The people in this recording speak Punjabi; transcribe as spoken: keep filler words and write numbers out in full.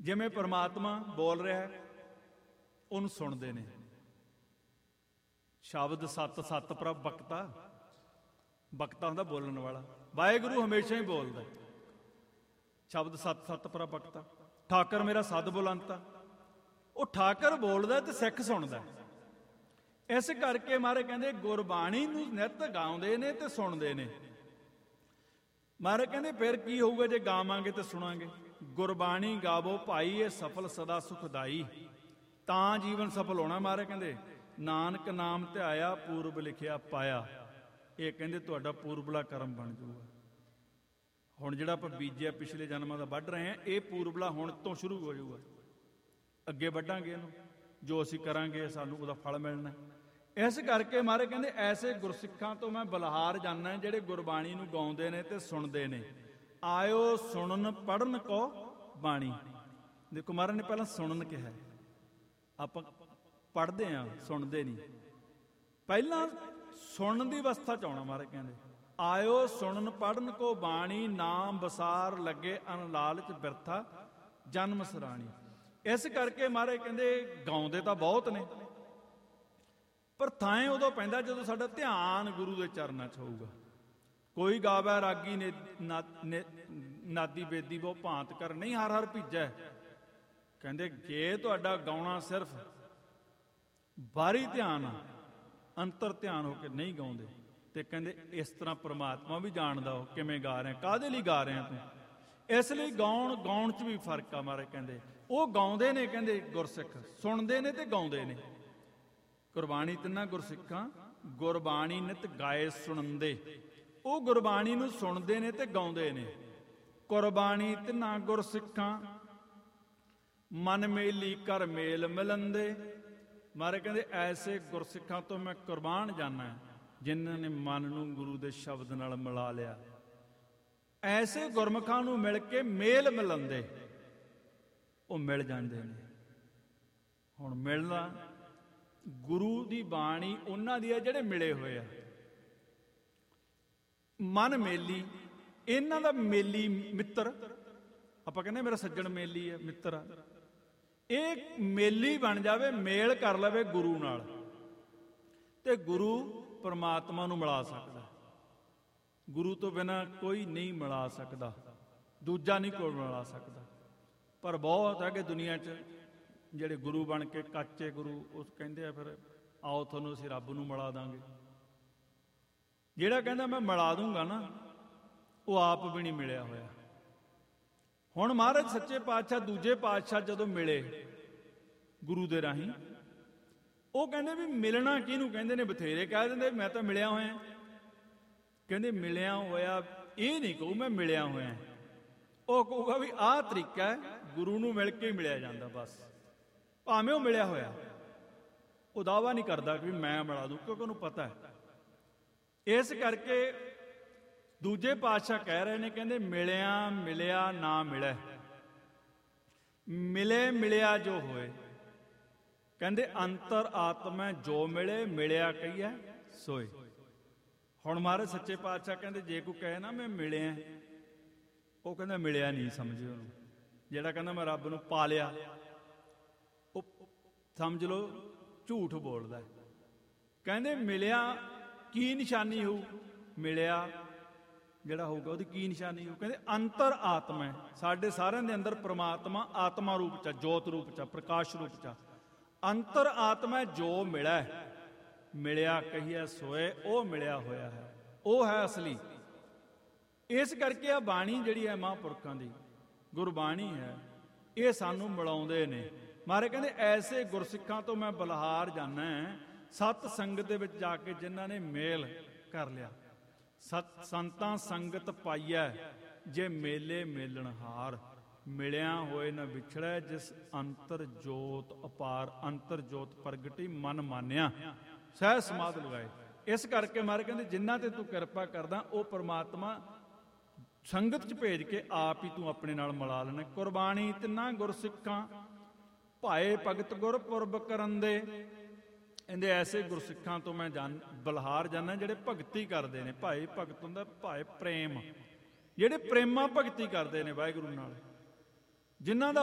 ਜਿਵੇਂ ਪਰਮਾਤਮਾ ਬੋਲ ਰਿਹਾ ਹੈ ਉਹਨੂੰ ਸੁਣਦੇ ਨੇ। ਸ਼ਬਦ ਸੱਤ ਸੱਤ ਪ੍ਰਭ ਬਖਤਾ, ਬਖਤਾ ਹੁੰਦਾ ਬੋਲਣ ਵਾਲਾ, ਵਾਹਿਗੁਰੂ ਹਮੇਸ਼ਾ ਹੀ ਬੋਲਦਾ। ਸ਼ਬਦ ਸੱਤ ਸੱਤ ਪ੍ਰਭ ਬਖਤਾ, ਠਾਕਰ ਮੇਰਾ ਸਦ ਬੁਲੰਤਾ। ਉਹ ਠਾਕਰ ਬੋਲਦਾ ਤੇ ਸਿੱਖ ਸੁਣਦਾ। ਇਸ ਕਰਕੇ ਮਹਾਰਾਜ ਕਹਿੰਦੇ ਗੁਰਬਾਣੀ ਨੂੰ ਨਿੱਤ ਗਾਉਂਦੇ ਨੇ ਤੇ ਸੁਣਦੇ ਨੇ। ਮਹਾਰਾਜ ਕਹਿੰਦੇ ਫਿਰ ਕੀ ਹੋਊਗਾ ਜੇ ਗਾਵਾਂਗੇ ਤੇ ਸੁਣਾਂਗੇ। ਗੁਰਬਾਣੀ ਗਾਵੋ ਭਾਈ ਇਹ ਸਫਲ ਸਦਾ ਸੁਖਦਾਈ, ਤਾਂ ਜੀਵਨ ਸਫਲ ਹੋਣਾ। ਮਹਾਰਾਜ ਕਹਿੰਦੇ ਨਾਨਕ ਨਾਮ ਧਿਆਇਆ ਪੂਰਬ ਲਿਖਿਆ ਪਾਇਆ। ਇਹ ਕਹਿੰਦੇ ਤੁਹਾਡਾ ਪੂਰਬਲਾ ਕਰਮ ਬਣ ਜਾਊਗਾ। ਹੁਣ ਜਿਹੜਾ ਆਪਾਂ ਬੀਜਿਆ ਪਿਛਲੇ ਜਨਮਾਂ ਦਾ ਵੱਢ ਰਹੇ ਹਾਂ, ਇਹ ਪੂਰਬਲਾ ਹੁਣ ਤੋਂ ਸ਼ੁਰੂ ਹੋ ਜਾਊਗਾ। ਅੱਗੇ ਵੱਢਾਂਗੇ ਇਹਨੂੰ, ਜੋ ਅਸੀਂ ਕਰਾਂਗੇ ਸਾਨੂੰ ਉਹਦਾ ਫਲ ਮਿਲਣਾ। ਇਸ ਕਰਕੇ ਮਹਾਰਾਜ ਕਹਿੰਦੇ ਐਸੇ ਗੁਰਸਿੱਖਾਂ ਤੋਂ ਮੈਂ ਬਲਿਹਾਰ ਜਾਂਦਾ ਜਿਹੜੇ ਗੁਰਬਾਣੀ ਨੂੰ ਗਾਉਂਦੇ ਨੇ ਤੇ ਸੁਣਦੇ ਨੇ। ਆਇਓ ਸੁਣਨ ਪੜ੍ਹਨ ਕੋ ਬਾਣੀ। ਦੇਖੋ ਮਹਾਰਾਜ ਨੇ ਪਹਿਲਾਂ ਸੁਣਨ ਕਿਹਾ, ਆਪਾਂ ਪੜ੍ਹਦੇ ਹਾਂ ਸੁਣਦੇ ਨਹੀਂ। ਪਹਿਲਾਂ ਸੁਣਨ ਦੀ ਅਵਸਥਾ 'ਚ ਆਉਣਾ। ਮਹਾਰਾਜ ਕਹਿੰਦੇ ਆਇਓ ਸੁਣਨ ਪੜ੍ਹਨ ਕੋ ਬਾਣੀ, ਨਾਮ ਬਸਾਰ ਲੱਗੇ ਅਨ ਲਾਲਚ ਬਿਰਥਾ ਜਨਮ ਸਰਾਣੀ। ਇਸ ਕਰਕੇ ਮਹਾਰਾਜ ਕਹਿੰਦੇ ਗਾਉਂਦੇ ਤਾਂ ਬਹੁਤ ਨੇ, ਪਰ ਥਾਂ ਉਦੋਂ ਪੈਂਦਾ ਜਦੋਂ ਸਾਡਾ ਧਿਆਨ ਗੁਰੂ ਦੇ ਚਰਨਾਂ 'ਚ ਹੋਊਗਾ। ਕੋਈ ਗਾਵੇ ਰਾਗੀ ਨੇ ਨਾਦੀ ਬੇਦੀ ਬਹੁ ਭਾਂਤ ਕਰ, ਨਹੀਂ ਹਰ ਹਰ ਭੀਜੈ। ਕਹਿੰਦੇ ਜੇ ਤੁਹਾਡਾ ਗਾਉਣਾ ਸਿਰਫ ਬਾਹਰੀ ਧਿਆਨ ਆ, ਅੰਤਰ ਧਿਆਨ ਹੋ ਕੇ ਨਹੀਂ ਗਾਉਂਦੇ, ਤੇ ਕਹਿੰਦੇ ਇਸ ਤਰ੍ਹਾਂ ਪ੍ਰਮਾਤਮਾ ਵੀ ਜਾਣਦਾ ਉਹ ਕਿਵੇਂ ਗਾ ਰਿਹਾ, ਕਾਹਦੇ ਲਈ ਗਾ ਰਿਹਾ ਤੂੰ। ਇਸ ਲਈ ਗਾਉਣ ਗਾਉਣ 'ਚ ਵੀ ਫਰਕ ਆ। ਮਹਾਰਾਜ ਕਹਿੰਦੇ ਉਹ ਗਾਉਂਦੇ ਨੇ, ਕਹਿੰਦੇ ਗੁਰਸਿੱਖ ਸੁਣਦੇ ਨੇ ਤੇ ਗਾਉਂਦੇ ਨੇ। ਗੁਰਬਾਣੀ ਤਿੰਨਾਂ ਗੁਰਸਿੱਖਾਂ ਗੁਰਬਾਣੀ ਨਿਤ ਗਾਏ ਸੁਣਦੇ। ਉਹ ਗੁਰਬਾਣੀ ਨੂੰ ਸੁਣਦੇ ਨੇ ਤੇ ਗਾਉਂਦੇ ਨੇ। ਕੁਰਬਾਨੀ ਤਿੰਨਾਂ ਗੁਰਸਿੱਖਾਂ ਮਨ ਮੇਲੀ ਕਰ ਮੇਲ ਮਿਲੰਦੇ। ਮਹਾਰਾਜ ਕਹਿੰਦੇ ਐਸੇ ਗੁਰਸਿੱਖਾਂ ਤੋਂ ਮੈਂ ਕੁਰਬਾਨ ਜਾਨਾ ਜਿਨ੍ਹਾਂ ਨੇ ਮਨ ਨੂੰ ਗੁਰੂ ਦੇ ਸ਼ਬਦ ਨਾਲ ਮਿਲਾ ਲਿਆ। ਐਸੇ ਗੁਰਮੁਖਾਂ ਨੂੰ ਮਿਲ ਕੇ ਮੇਲ ਮਿਲੰਦੇ, ਉਹ ਮਿਲ ਜਾਂਦੇ ਨੇ। ਹੁਣ ਮਿਲਣਾ ਗੁਰੂ ਦੀ ਬਾਣੀ ਉਹਨਾਂ ਦੀ ਆ ਜਿਹੜੇ ਮਿਲੇ ਹੋਏ ਆ। ਮਨ ਮੇਲੀ, ਇਹਨਾਂ ਦਾ ਮੇਲੀ ਮਿੱਤਰ। ਆਪਾਂ ਕਹਿੰਦੇ ਮੇਰਾ ਸੱਜਣ ਮੇਲੀ ਹੈ, ਮਿੱਤਰ ਆ। ਇਹ ਮੇਲੀ ਬਣ ਜਾਵੇ, ਮੇਲ ਕਰ ਲਵੇ ਗੁਰੂ ਨਾਲ, ਤੇ ਗੁਰੂ ਪਰਮਾਤਮਾ ਨੂੰ ਮਿਲਾ ਸਕਦਾ। ਗੁਰੂ ਤੋਂ ਬਿਨਾਂ ਕੋਈ ਨਹੀਂ ਮਿਲਾ ਸਕਦਾ, ਦੂਜਾ ਨਹੀਂ ਕੋਈ ਮਿਲਾ ਸਕਦਾ। ਪਰ ਬਹੁਤ ਹੈਗੇ ਦੁਨੀਆ 'ਚ ਜਿਹੜੇ ਗੁਰੂ ਬਣ ਕੇ ਕੱਚੇ ਗੁਰੂ, ਉਸ ਕਹਿੰਦੇ ਆ ਫਿਰ ਆਓ ਤੁਹਾਨੂੰ ਅਸੀਂ ਰੱਬ ਨੂੰ ਮਿਲਾ ਦਾਂਗੇ। ਜਿਹੜਾ ਕਹਿੰਦਾ ਮੈਂ ਮਿਲਾ ਦੂੰਗਾ ਨਾ, ਉਹ ਆਪ ਵੀ ਨਹੀਂ ਮਿਲਿਆ ਹੋਇਆ। ਹੁਣ ਮਹਾਰਾਜ ਸੱਚੇ ਪਾਤਸ਼ਾਹ ਦੂਜੇ ਪਾਤਸ਼ਾਹ ਜਦੋਂ ਮਿਲੇ ਗੁਰੂ ਦੇ ਰਾਹੀਂ, ਉਹ ਕਹਿੰਦੇ ਵੀ ਮਿਲਣਾ ਕਿਹਨੂੰ ਕਹਿੰਦੇ ਨੇ। ਬਥੇਰੇ ਕਹਿ ਦਿੰਦੇ ਮੈਂ ਤਾਂ ਮਿਲਿਆ ਹੋਇਆ। ਕਹਿੰਦੇ ਮਿਲਿਆ ਹੋਇਆ ਇਹ ਨਹੀਂ ਕਹੂ ਮੈਂ ਮਿਲਿਆ ਹੋਇਆ, ਉਹ ਕਹੂਗਾ ਵੀ ਆਹ ਤਰੀਕਾ ਹੈ, ਗੁਰੂ ਨੂੰ ਮਿਲ ਕੇ ਹੀ ਮਿਲਿਆ ਜਾਂਦਾ। ਬਸ ਭਾਵੇਂ ਉਹ ਮਿਲਿਆ ਹੋਇਆ, ਉਹ ਦਾਅਵਾ ਨਹੀਂ ਕਰਦਾ ਕਿ ਮੈਂ ਮਿਲਾ ਦੂੰ, ਕਿਉਂਕਿ ਉਹਨੂੰ ਪਤਾ ਹੈ। ਇਸ ਕਰਕੇ ਦੂਜੇ ਪਾਤਸ਼ਾਹ ਕਹਿ ਰਹੇ ਨੇ, ਕਹਿੰਦੇ ਮਿਲਿਆ ਮਿਲਿਆ ਨਾ ਮਿਲੇ, ਮਿਲੇ ਮਿਲਿਆ ਜੋ ਹੋਏ। ਕਹਿੰਦੇ ਅੰਤਰ ਆਤਮਾ ਜੋ ਮਿਲੇ, ਮਿਲਿਆ ਕਹੀਏ ਸੋਏ। ਹੁਣ ਮਹਾਰਾਜ ਸੱਚੇ ਪਾਤਸ਼ਾਹ ਕਹਿੰਦੇ ਜੇ ਕੋਈ ਕਹੇ ਨਾ ਮੈਂ ਮਿਲਿਆ, ਉਹ ਕਹਿੰਦਾ ਮਿਲਿਆ ਨਹੀਂ ਸਮਝੇ ਉਹਨੂੰ। ਜਿਹੜਾ ਕਹਿੰਦਾ ਮੈਂ ਰੱਬ ਨੂੰ ਪਾ ਲਿਆ, ਉਹ ਸਮਝ ਲਓ ਝੂਠ ਬੋਲਦਾ। ਕਹਿੰਦੇ ਮਿਲਿਆ ਕੀ ਨਿਸ਼ਾਨੀ ਹੋਊ, ਮਿਲਿਆ ਜਿਹੜਾ ਹੋਊਗਾ ਉਹਦੀ ਕੀ ਨਿਸ਼ਾਨੀ ਹੋਊ। ਕਹਿੰਦੇ ਅੰਤਰ ਆਤਮਾ, ਸਾਡੇ ਸਾਰਿਆਂ ਦੇ ਅੰਦਰ ਪ੍ਰਮਾਤਮਾ ਆਤਮਾ ਰੂਪ 'ਚ, ਜੋਤ ਰੂਪ 'ਚ, ਪ੍ਰਕਾਸ਼ ਰੂਪ 'ਚ। ਅੰਤਰ ਆਤਮਾ ਜੋ ਮਿਲਿਆ, ਮਿਲਿਆ ਕਹੀਏ ਸੋਏ, ਉਹ ਮਿਲਿਆ ਹੋਇਆ ਹੈ, ਉਹ ਹੈ ਅਸਲੀ। ਇਸ ਕਰਕੇ ਆ ਬਾਣੀ ਜਿਹੜੀ ਹੈ ਮਹਾਂਪੁਰਖਾਂ ਦੀ ਗੁਰਬਾਣੀ ਹੈ, ਇਹ ਸਾਨੂੰ ਮਿਲਾਉਂਦੇ ਨੇ। ਮਹਾਰਾਜ ਕਹਿੰਦੇ ਐਸੇ ਗੁਰਸਿੱਖਾਂ ਤੋਂ ਮੈਂ ਬਲਿਹਾਰ ਜਾਨਾ, ਸਤ ਸੰਗਤ ਦੇ ਵਿੱਚ ਜਾ ਕੇ ਜਿਨ੍ਹਾਂ ਨੇ ਮੇਲ ਕਰ ਲਿਆ। ਸਤ ਸੰਤਾਂ ਸੰਗਤ ਪਾਈਐ ਜੇ ਮੇਲੇ ਮੇਲਣ ਹਾਰ, ਮਿਲਿਆ ਹੋਏ ਨਾ ਵਿਛੜੈ ਜਿਸ ਅੰਤਰ ਜੋਤ ਅਪਾਰ। ਅੰਤਰ ਜੋਤ ਪ੍ਰਗਟੀ ਮਨ ਮਾਨਿਆ ਸਹਿ ਸਮਾਧ ਲਗਾਏ। ਇਸ ਕਰਕੇ ਮਹਾਰਾਜ ਕਹਿੰਦੇ ਜਿਨ੍ਹਾਂ ਤੇ ਤੂੰ ਕਿਰਪਾ ਕਰਦਾ, ਉਹ ਪਰਮਾਤਮਾ ਸੰਗਤ 'ਚ ਭੇਜ ਕੇ ਆਪ ਹੀ ਤੂੰ ਆਪਣੇ ਨਾਲ ਮਿਲਾ ਲੈਣਾ। ਕੁਰਬਾਨੀ ਤਿੰਨਾਂ ਗੁਰਸਿੱਖਾਂ ਭਾਏ ਭਗਤ ਗੁਰਪੁਰਬ ਕਰਨ ਦੇ। ਇਹਦੇ ਐਸੇ ਗੁਰਸਿੱਖਾਂ ਤੋਂ ਮੈਂ ਜਾਨ ਬਲਿਹਾਰ ਜਾਨਾ ਜਿਹੜੇ ਭਗਤੀ ਕਰਦੇ ਨੇ। ਭਾਈ ਭਗਤ ਹੁੰਦਾ ਭਾਏ ਪ੍ਰੇਮ, ਜਿਹੜੇ ਪ੍ਰੇਮਾ ਭਗਤੀ ਕਰਦੇ ਨੇ ਵਾਹਿਗੁਰੂ ਨਾਲ, ਜਿਨ੍ਹਾਂ ਦਾ